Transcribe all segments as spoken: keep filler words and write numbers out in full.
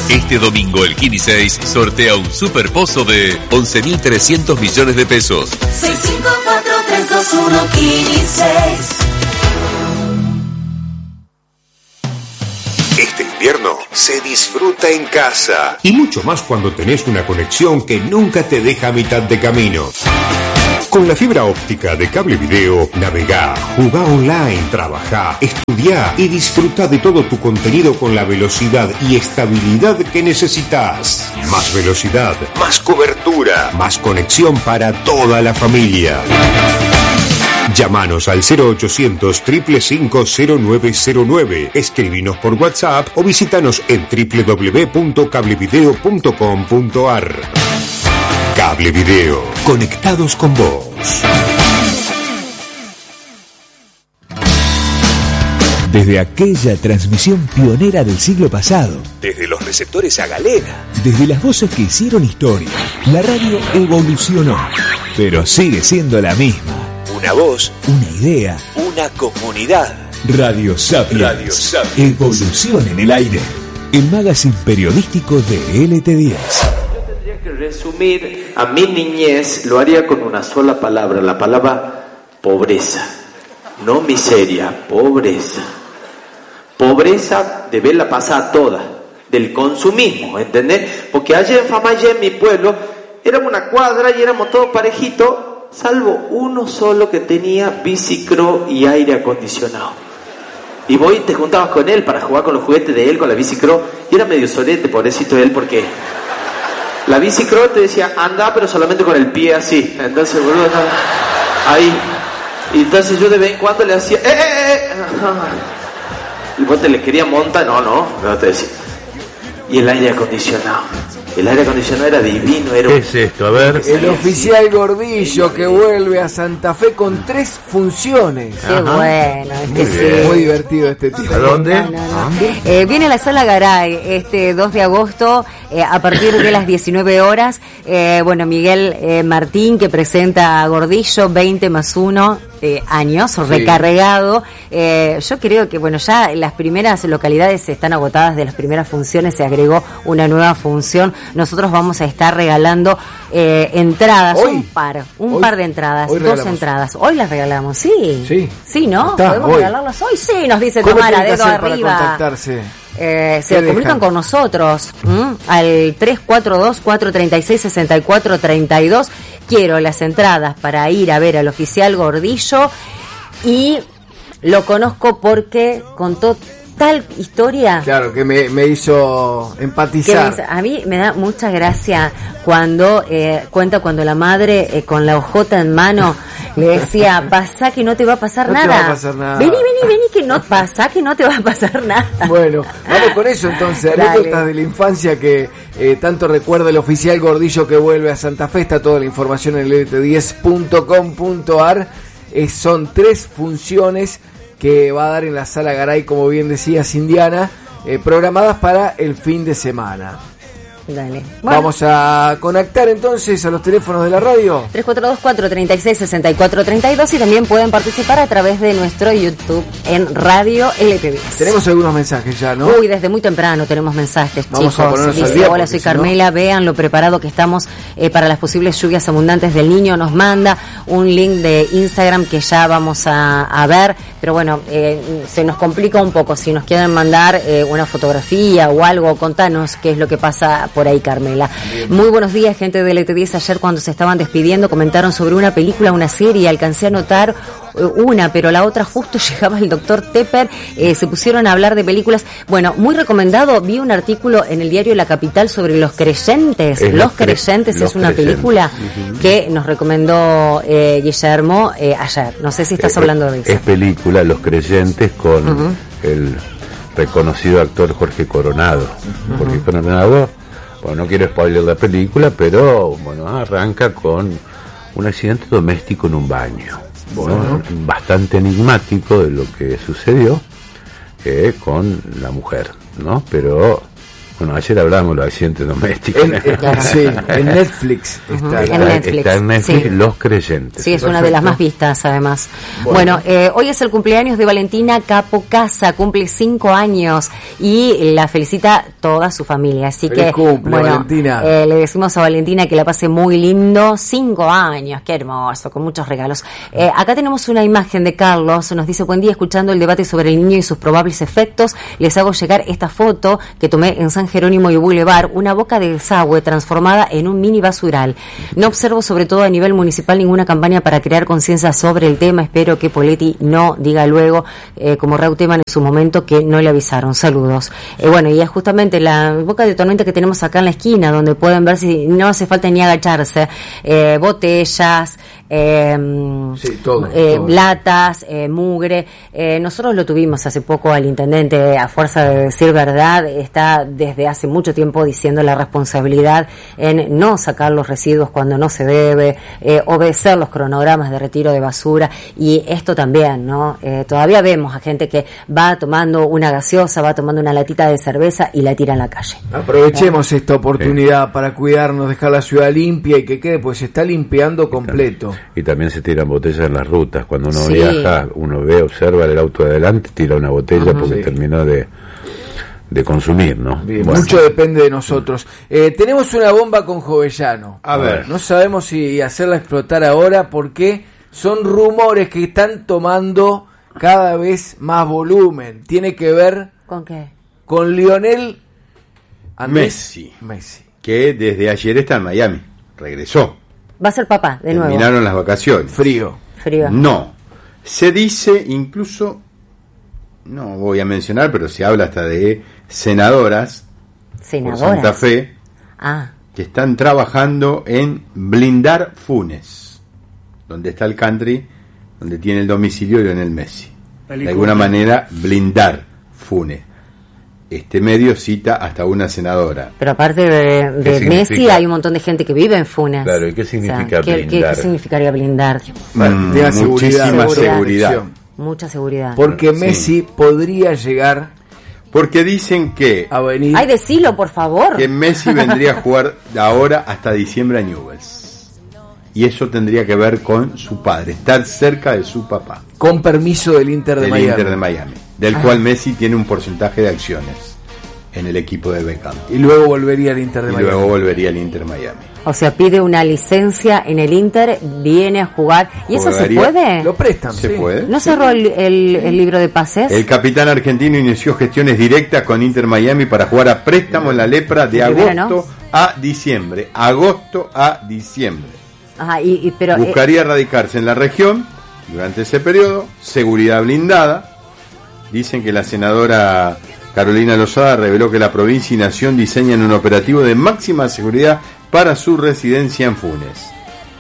Este domingo el Kini seis sortea un superpozo de once mil trescientos millones de pesos. seis cinco cuatro tres dos uno Kini seis. Este invierno se disfruta en casa. Y mucho más cuando tenés una conexión que nunca te deja a mitad de camino. Con la fibra óptica de Cable Video, navegá, jugá online, trabajá, estudiá y disfruta de todo tu contenido con la velocidad y estabilidad que necesitas. Más velocidad, más cobertura, más conexión para toda la familia. Llámanos al cero ochocientos, cinco cinco cinco, cero nueve cero nueve, escribinos por WhatsApp o visítanos en doble u doble u doble u punto cablevideo punto com punto a r. Cable Video, conectados con vos. Desde aquella transmisión pionera del siglo pasado, Desde los receptores a galera. desde las voces que hicieron historia, la radio evolucionó, pero sigue siendo la misma. Una voz, Una idea, una comunidad. Radio Sapiens. Radio Sapiens. Evolución en el aire. El magazine periodístico de L T diez. Que resumir a mi niñez lo haría con una sola palabra, la palabra pobreza, no miseria, pobreza. Pobreza de verla pasar toda, del consumismo, ¿entendés? Porque ayer en Famayé, en mi pueblo, éramos una cuadra y éramos todos parejitos, salvo uno solo que tenía bicicro y aire acondicionado. Y vos te juntabas con él para jugar con los juguetes de él, con la bicicro, y era medio solete, pobrecito él, porque la bicicro te decía, anda, pero solamente con el pie así. Entonces, boludo, estaba ahí. Y entonces yo de vez en cuando le hacía, ¡eh, eh, eh! Y vos te le quería montar, no, no, no te decía. Y el aire acondicionado. El aire acondicionado era divino, era un... ¿Qué es esto? A ver. El oficial Gordillo que vuelve a Santa Fe con tres funciones. Qué Ajá. bueno, este Muy sí. bien. Muy divertido este tipo. ¿A dónde? No, no, no. Eh, viene a la Sala Garay este dos de agosto eh, a partir de las diecinueve horas. Eh, bueno, Miguel eh, Martín, que presenta a Gordillo, veinte más uno eh, años, recargado. Eh, yo creo que, bueno, ya las primeras localidades están agotadas de las primeras funciones, se agregó una nueva función. Nosotros vamos a estar regalando eh, entradas, Hoy. un par, un Hoy. par de entradas, Hoy dos regalamos. entradas. Hoy las regalamos, sí. Sí. Sí, ¿no? Está, ¿Podemos hoy. regalarlas hoy? Sí, nos dice ¿Cómo Tomara, tienen que dedo hacer para arriba. contactarse? Eh, se ¿Qué comunican dejan? con nosotros ¿m? al tres cuatro dos, cuatro tres seis, seis cuatro tres dos. Quiero las entradas para ir a ver al oficial Gordillo y lo conozco porque contó tal historia Claro, que me, me hizo que empatizar. me- a mí me da mucha gracia cuando eh, cuenta cuando la madre eh, con la hojota en mano le decía, pasá que no te va a pasar No te nada. va a pasar nada. Vení, vení, vení que no pasa que no te va a pasar nada. Bueno, vamos con eso entonces, Dale. anécdotas de la infancia que eh, tanto recuerda el oficial Gordillo que vuelve a Santa Fe. Está toda la información en l t diez punto com punto a r. Eh, son tres funciones que va a dar en la Sala Garay, como bien decías, Indiana, eh, programadas para el fin de semana. Dale. Bueno. Vamos a conectar entonces a los teléfonos de la radio. tres cuatro dos, cuatro tres seis, seis cuatro tres dos y también pueden participar a través de nuestro YouTube en Radio L T diez. Tenemos algunos mensajes ya, ¿no? Uy, desde muy temprano tenemos mensajes, Vamos a chicos. ponernos al Dice, día, hola, porque soy si no- Carmela, vean lo preparado que estamos eh, para las posibles lluvias abundantes del Niño. Nos manda un link de Instagram que ya vamos a, a ver, pero bueno, eh, se nos complica un poco. Si nos quieren mandar eh, una fotografía o algo, contanos qué es lo que pasa por ahí, Carmela. Muy buenos días, gente de L T diez. Ayer cuando se estaban despidiendo comentaron sobre una película, una serie, alcancé a notar eh, una, pero la otra justo llegaba el doctor Tepper, eh, se pusieron a hablar de películas. Bueno, muy recomendado, vi un artículo en el diario La Capital sobre Los Creyentes. Es Los Los Cre- Creyentes Los es una Creyentes. película que nos recomendó eh, Guillermo eh, ayer. No sé si estás Es- hablando de eso. Es película Los Creyentes con Ujú. el reconocido actor Jorge Coronado. Jorge Coronado, bueno, no quiero spoiler la película, pero bueno, arranca con un accidente doméstico en un baño. Bueno, bastante enigmático de lo que sucedió eh, con la mujer, ¿no? Pero Bueno, ayer hablamos de los accidentes domésticos. En, en, sí, en Netflix está. Uh-huh. Está en Netflix, está en Netflix sí. Los Creyentes. Sí, es Perfecto. una de las más vistas, además. Bueno, Bueno, eh, hoy es el cumpleaños de Valentina Capocasa, cumple cinco años y la felicita toda su familia. Así Feliz que, cumple, bueno, Valentina. eh, le decimos a Valentina que la pase muy lindo. Cinco años, qué hermoso, con muchos regalos. Eh, acá tenemos una imagen de Carlos, nos dice: buen día, escuchando el debate sobre el niño y sus probables efectos, les hago llegar esta foto que tomé en San Jerónimo y Boulevard, una boca de desagüe transformada en un mini basural. No observo, sobre todo a nivel municipal, ninguna campaña para crear conciencia sobre el tema. Espero que Poletti no diga luego, eh, como Reutemann en su momento, que no le avisaron. Saludos. Eh, bueno, y es justamente la boca de tormenta que tenemos acá en la esquina, donde pueden ver, si no hace falta ni agacharse, eh, botellas, eh, Sí, todo, eh, todo. latas, eh, mugre. Eh, nosotros lo tuvimos hace poco al intendente, a fuerza de decir verdad, está desde hace mucho tiempo diciendo la responsabilidad en no sacar los residuos cuando no se debe, eh, obedecer los cronogramas de retiro de basura, y esto también, ¿no? Eh, todavía vemos a gente que va tomando una gaseosa, va tomando una latita de cerveza y la tira en la calle. Aprovechemos esta oportunidad para cuidarnos, dejar la ciudad limpia y que quede, pues se está limpiando completo. Y también se tiran botellas en las rutas. Cuando uno Sí. viaja, uno ve, observa el auto de adelante, tira una botella Ajá. porque Sí. terminó de, de consumir, ¿no? Bien, Bueno. mucho depende de nosotros. Eh, tenemos una bomba con Jovellano. A ver. No sabemos si hacerla explotar ahora porque son rumores que están tomando cada vez más volumen. Tiene que ver ¿Con qué? con Lionel Andrés Messi. Messi. Que desde ayer está en Miami. Regresó. Va a ser papá, de nuevo. Terminaron las vacaciones. Frío. Frío. No. Se dice incluso, no voy a mencionar, pero se habla hasta de senadoras por Senadora. Santa Fe Ah, que están trabajando en blindar Funes, donde está el country, donde tiene el domicilio Lionel Messi. De alguna manera blindar Funes. Este medio cita hasta una senadora. pero aparte de, de ¿Qué Messi significa? hay un montón de gente que vive en Funes. Claro, ¿y qué significa ¿qué, qué- blindar? qué significaría blindar? Mm, de la seguridad. muchísima Seguridad. seguridad. Mucha seguridad. Porque Sí. Messi podría llegar Porque dicen que, a venir. Ay, decilo, por favor. que Messi vendría a jugar de ahora hasta diciembre a Newell's. Y eso tendría que ver con su padre, estar cerca de su papá, con permiso del Inter de del Miami. Inter de Miami, del Ah. cual Messi tiene un porcentaje de acciones en el equipo de Beckham. Y luego volvería al Inter de Y Miami. luego volvería al Inter Miami. O sea, pide una licencia en el Inter, viene a jugar. ¿Y eso se Jugaría- puede? Lo prestan, ¿Se sí. puede? ¿No cerró el, el- el libro de pases? El capitán argentino inició gestiones directas con Inter Miami para jugar a préstamo en la lepra de Primero, agosto a diciembre. Agosto a diciembre. Ajá, y, y- pero, eh, Buscaría radicarse en la región durante ese periodo, seguridad blindada. Dicen que la senadora Carolina Lozada reveló que la provincia y nación diseñan un operativo de máxima seguridad para su residencia en Funes.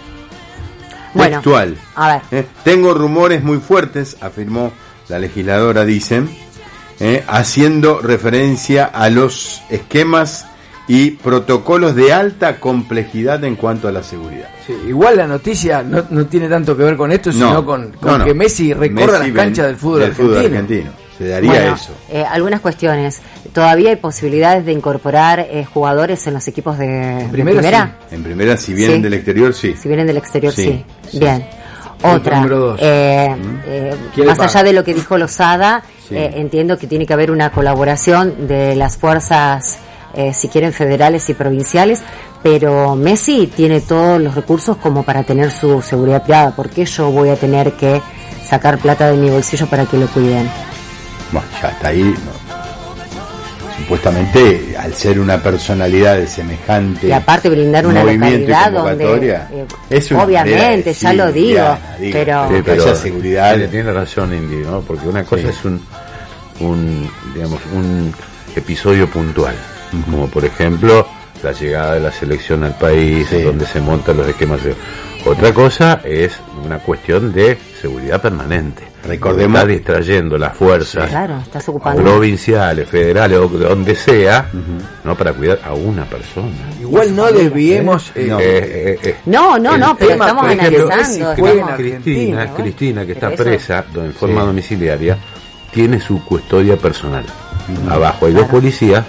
Bueno, Textual. a ver. Eh, Tengo rumores muy fuertes, afirmó la legisladora, dicen, eh, haciendo referencia a los esquemas y protocolos de alta complejidad en cuanto a la seguridad. Sí, igual la noticia no, no tiene tanto que ver con esto, sino No, con, con no, no. que Messi recorra Messi las canchas ven- del fútbol del argentino. fútbol argentino. Se daría bueno, eso. eh, algunas cuestiones. ¿Todavía hay posibilidades de incorporar eh, jugadores en los equipos de, de primera, primera? En primera, si vienen Sí. del exterior, sí. Si vienen del exterior, sí. Sí, sí. Bien. Punto Otra, número dos. eh, eh, ¿Quién le más paga? allá de lo que dijo Lozada, Sí. eh, entiendo que tiene que haber una colaboración de las fuerzas, eh, si quieren, federales y provinciales, pero Messi tiene todos los recursos como para tener su seguridad privada. ¿Por qué yo voy a tener que sacar plata de mi bolsillo para que lo cuiden? Bueno, ya está ahí. no. Supuestamente, al ser una personalidad de semejante Y aparte brindar una movimiento y localidad donde, convocatoria, eh, es una obviamente, manera de ya lo decir, digo, Diana, digo, pero- Sí, que haya seguridad. Tiene, tiene razón, Indy, ¿no? Porque una cosa Sí. es un, un, digamos, un episodio puntual, como por ejemplo la llegada de la selección al país, Sí. donde se montan los esquemas de... Otra cosa es una cuestión de seguridad permanente. Recordemos- Está distrayendo las fuerzas Claro, estás ocupando. provinciales, federales o de donde sea, ¿no? Para cuidar a una persona. Igual no desviemos. eh, No. Eh, eh, eh, No, no, El no, pero tema, estamos por ejemplo, analizando. Messi juega en estamos- Argentina, Cristina, bueno, Cristina, que está pero eso- presa do- en forma Sí. domiciliaria, tiene su custodia personal. Abajo hay dos Claro. policías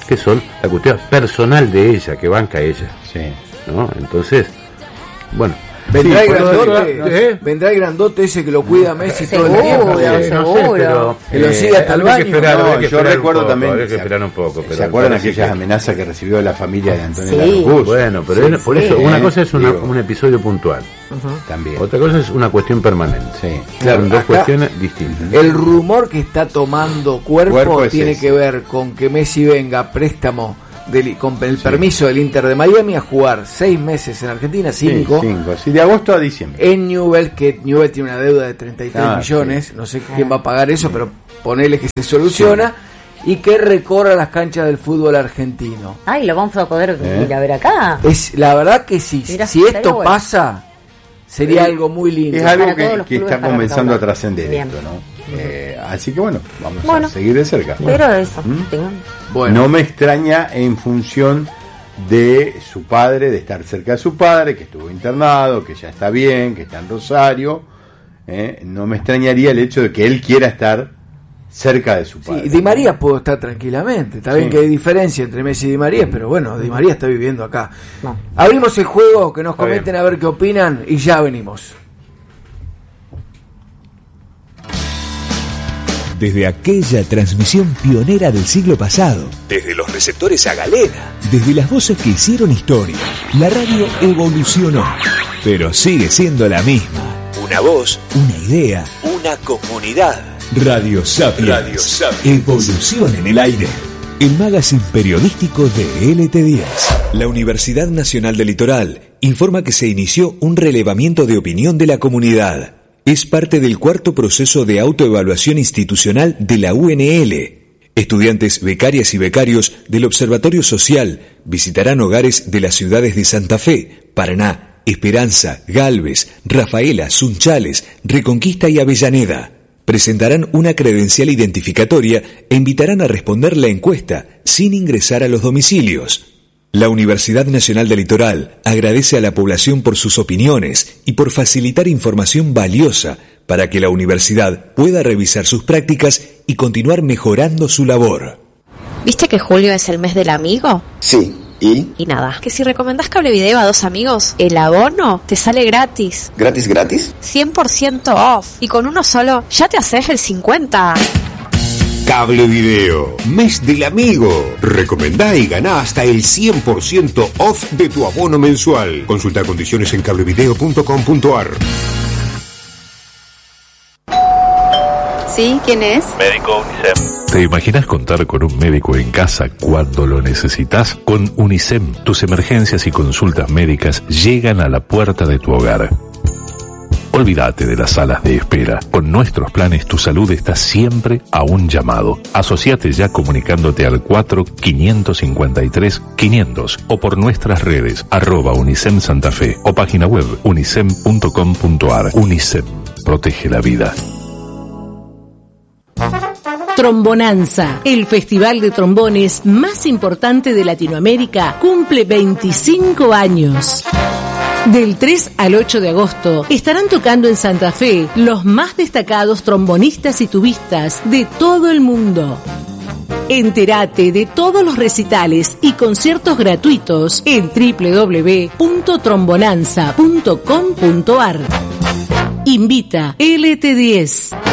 que son la cuestión personal de ella, que banca ella. Sí. ¿No? Entonces, bueno. Vendrá, sí, el grandote, no sé, ¿eh? vendrá el grandote ese que lo cuida Messi todo el Seguro, tiempo. Eh, no sé, pero, que lo siga hasta el baño. Esperar, No, que yo esperar recuerdo un poco, también, habría que se- esperar un poco. Pero ¿Se acuerdan parece aquellas que- amenazas que recibió la familia de Antonella Sí. Rocus? Bueno, pero Sí, es- por sí. eso, una Eh, cosa es una- digo. un episodio puntual. También. Otra cosa es una cuestión permanente. Sí. Claro, Son dos acá- cuestiones distintas. El rumor que está tomando cuerpo, Cuerpo es tiene ese. que ver con que Messi venga a préstamo del, con el permiso del Inter de Miami a jugar seis meses en Argentina, cinco, Sí, cinco. Sí, de agosto a diciembre. en Newell, que Newell tiene una deuda de treinta y tres Ah, millones, no sé quién va a pagar eso, pero ponele que se soluciona, y que recorra las canchas del fútbol argentino. Ay, lo vamos a poder ¿Eh? ir a ver acá. Es la verdad que sí, Mira, si estaría esto bueno. pasa, sería Eh, algo muy lindo. Es algo Para que, todos los que clubes está para comenzando a recaudar. trascender Bien. esto, ¿no? Eh, así que bueno, vamos Bueno. a seguir de cerca. Pero eso, ¿Mm? tengan- Bueno, No me extraña en función de su padre, de estar cerca de su padre, que estuvo internado, que ya está bien, que está en Rosario. ¿eh? No me extrañaría el hecho de que él quiera estar cerca de su padre. sí, Di María puede estar tranquilamente. Está bien Sí. que hay diferencia entre Messi y Di María, pero bueno, Di María está viviendo acá. No. Abrimos el juego, que nos Está comenten bien. a ver qué opinan y ya venimos. Desde aquella transmisión pionera del siglo pasado, desde los receptores a galena, desde las voces que hicieron historia, la radio evolucionó, pero sigue siendo la misma. Una voz, una idea, una comunidad. Radio Sapiens. Radio Sapiens. Evolución en el aire. El magazine periodístico de L T diez. La Universidad Nacional del Litoral informa que se inició un relevamiento de opinión de la comunidad. Es parte del cuarto proceso de autoevaluación institucional de la U N L. Estudiantes, becarias y becarios del Observatorio Social visitarán hogares de las ciudades de Santa Fe, Paraná, Esperanza, Galvez, Rafaela, Sunchales, Reconquista y Avellaneda. Presentarán una credencial identificatoria e invitarán a responder la encuesta sin ingresar a los domicilios. La Universidad Nacional del Litoral agradece a la población por sus opiniones y por facilitar información valiosa para que la universidad pueda revisar sus prácticas y continuar mejorando su labor. ¿Viste que julio es el mes del amigo? Sí, ¿y? Y nada, que si recomendás Cable Video a dos amigos, el abono te sale gratis. ¿Gratis, gratis? cien por ciento off. Y con uno solo ya te haces el cincuenta. Cable Video, mes del amigo. Recomendá y ganá hasta el cien por ciento off de tu abono mensual. Consulta condiciones en cablevideo punto com punto ar. ¿Sí? ¿Quién es? Médico UNICEM. ¿Te imaginas contar con un médico en casa cuando lo necesitas? Con UNICEM, tus emergencias y consultas médicas llegan a la puerta de tu hogar. Olvídate de las salas de espera. Con nuestros planes tu salud está siempre a un llamado. Asociate ya comunicándote al cuatro quinientos cincuenta y tres quinientos o por nuestras redes arroba Unicem Santa Fe o página web unicem punto com punto ar. UNICEM, protege la vida. Trombonanza, el festival de trombones más importante de Latinoamérica, cumple veinticinco años. Del tres al ocho de agosto estarán tocando en Santa Fe los más destacados trombonistas y tubistas de todo el mundo. Entérate de todos los recitales y conciertos gratuitos en doble u doble u doble u punto trombonanza punto com punto ar. Invita L T diez.